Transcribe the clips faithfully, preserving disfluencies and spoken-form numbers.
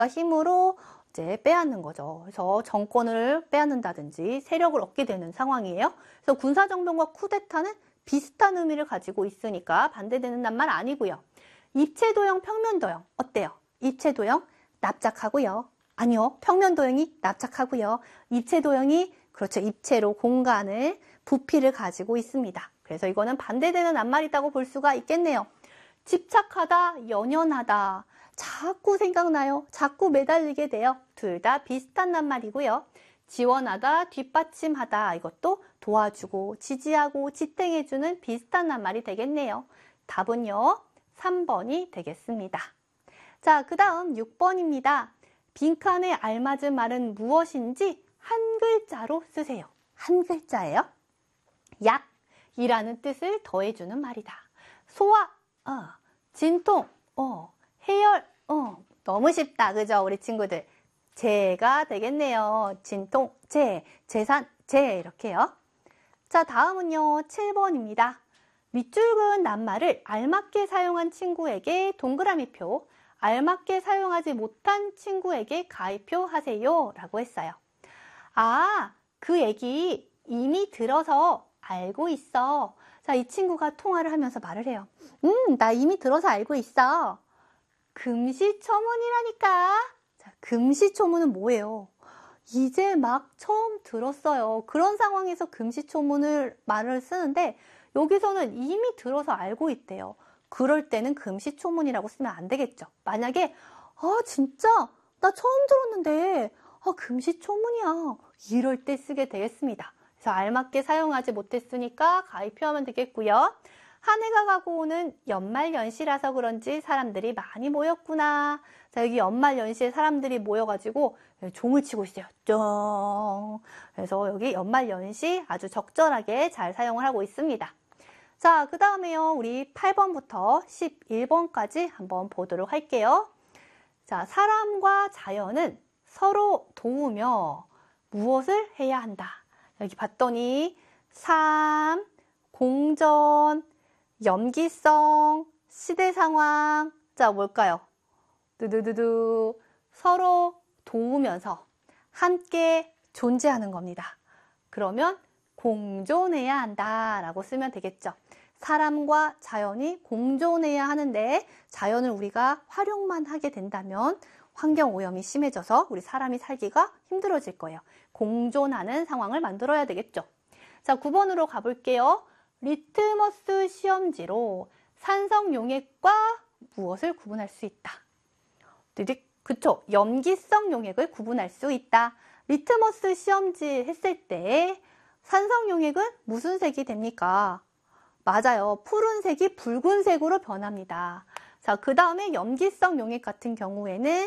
힘으로 이제 빼앗는 거죠. 그래서 정권을 빼앗는다든지 세력을 얻게 되는 상황이에요. 그래서 군사정변과 쿠데타는 비슷한 의미를 가지고 있으니까 반대되는 낱말 아니고요. 입체도형, 평면도형 어때요? 입체도형 납작하고요. 아니요, 평면도형이 납작하고요. 입체도형이 그렇죠, 입체로 공간을 부피를 가지고 있습니다. 그래서 이거는 반대되는 낱말이라고 볼 수가 있겠네요. 집착하다, 연연하다. 자꾸 생각나요. 자꾸 매달리게 돼요. 둘 다 비슷한 낱말이고요. 지원하다, 뒷받침하다. 이것도 도와주고 지지하고 지탱해주는 비슷한 낱말이 되겠네요. 답은요, 삼 번이 되겠습니다. 자, 그 다음 육 번입니다. 빈칸에 알맞은 말은 무엇인지 한 글자로 쓰세요. 한 글자예요. 약이라는 뜻을 더해주는 말이다. 소화, 어, 진통, 어, 해열, 어, 너무 쉽다. 그죠? 우리 친구들. 재가 되겠네요. 진통, 재, 재산, 재 이렇게요. 자, 다음은요. 칠 번입니다. 밑줄 그은 낱말을 알맞게 사용한 친구에게 동그라미표, 알맞게 사용하지 못한 친구에게 가위표 하세요 라고 했어요. 아, 그 얘기 이미 들어서 알고 있어. 자, 이 친구가 통화를 하면서 말을 해요. 음, 나 이미 들어서 알고 있어. 금시초문이라니까. 자, 금시초문은 뭐예요? 이제 막 처음 들었어요. 그런 상황에서 금시초문을 말을 쓰는데 여기서는 이미 들어서 알고 있대요. 그럴 때는 금시초문이라고 쓰면 안 되겠죠. 만약에 아 진짜 나 처음 들었는데 아 금시초문이야. 이럴 때 쓰게 되겠습니다. 그래서 알맞게 사용하지 못했으니까 가위표하면 되겠고요. 한 해가 가고 오는 연말연시라서 그런지 사람들이 많이 모였구나. 자, 여기 연말연시에 사람들이 모여가지고 종을 치고 있어요. 쫑. 그래서 여기 연말연시 아주 적절하게 잘 사용을 하고 있습니다. 자, 그 다음에요. 우리 팔 번부터 십일 번까지 한번 보도록 할게요. 자, 사람과 자연은 서로 도우며 무엇을 해야 한다. 여기 봤더니 삶, 공전, 염기성, 시대 상황. 자, 뭘까요? 두두두두. 서로 도우면서 함께 존재하는 겁니다. 그러면 공존해야 한다라고 쓰면 되겠죠. 사람과 자연이 공존해야 하는데 자연을 우리가 활용만 하게 된다면 환경오염이 심해져서 우리 사람이 살기가 힘들어질 거예요. 공존하는 상황을 만들어야 되겠죠. 자, 구 번으로 가볼게요. 리트머스 시험지로 산성용액과 무엇을 구분할 수 있다. 그쵸? 염기성 용액을 구분할 수 있다. 리트머스 시험지 했을 때 산성용액은 무슨 색이 됩니까? 맞아요. 푸른색이 붉은색으로 변합니다. 자, 그 다음에 염기성 용액 같은 경우에는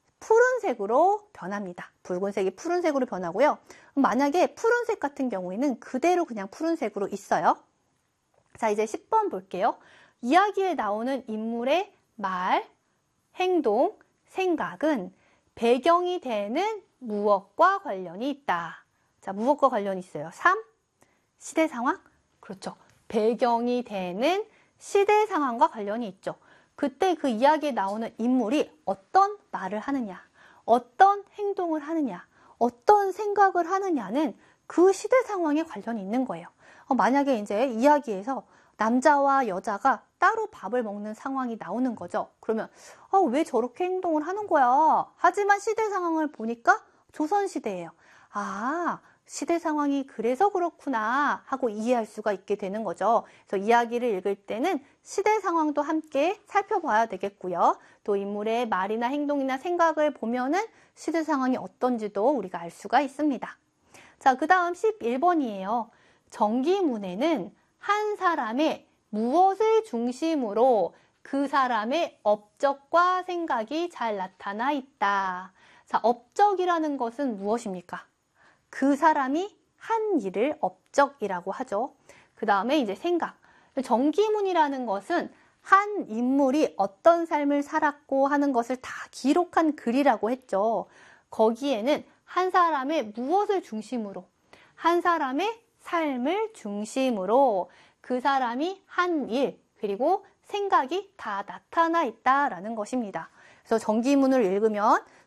푸른색으로 변합니다. 붉은색이 푸른색으로 변하고요. 만약에 푸른색 같은 경우에는 그대로 그냥 푸른색으로 있어요. 자, 이제 십 번 볼게요. 이야기에 나오는 인물의 말, 행동, 생각은 배경이 되는 무엇과 관련이 있다. 자, 무엇과 관련이 있어요? 삶, 시대 상황? 그렇죠. 배경이 되는 시대 상황과 관련이 있죠. 그때 그 이야기에 나오는 인물이 어떤 말을 하느냐, 어떤 행동을 하느냐, 어떤 생각을 하느냐는 그 시대 상황에 관련이 있는 거예요. 어, 만약에 이제 이야기에서 남자와 여자가 따로 밥을 먹는 상황이 나오는 거죠. 그러면 어, 왜 저렇게 행동을 하는 거야? 하지만 시대 상황을 보니까 조선시대예요. 아, 시대 상황이 그래서 그렇구나 하고 이해할 수가 있게 되는 거죠. 그래서 이야기를 읽을 때는 시대 상황도 함께 살펴봐야 되겠고요. 또 인물의 말이나 행동이나 생각을 보면은 시대 상황이 어떤지도 우리가 알 수가 있습니다. 자, 그 다음 십일 번이에요. 정기문에는 한 사람의 무엇을 중심으로 그 사람의 업적과 생각이 잘 나타나 있다. 자, 업적이라는 것은 무엇입니까? 그 사람이 한 일을 업적이라고 하죠. 그 다음에 이제 생각. 정기문이라는 것은 한 인물이 어떤 삶을 살았고 하는 것을 다 기록한 글이라고 했죠. 거기에는 한 사람의 무엇을 중심으로, 한 사람의 삶을 중심으로 그 사람이 한 일, 그리고 생각이 다 나타나 있다라는 것입니다. 그래서 정기문을 읽으면